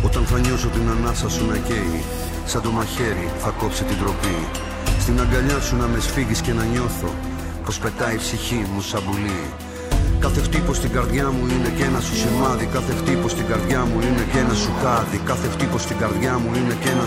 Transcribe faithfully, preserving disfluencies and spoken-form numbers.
Όταν θα νιώσω την ανάσα σου να καίει, σαν το μαχαίρι θα κόψει την τροπή. Στην αγκαλιά σου να με σφίγγεις και να νιώθω πως πετάει η ψυχή μου σαν πουλί. Κάθε χτύπος στην καρδιά μου είναι και ένα σου σημάδι. Κάθε χτύπος στην καρδιά μου είναι και ένα σου κάτι. Κάθε χτύπος στην καρδιά μου είναι και ένα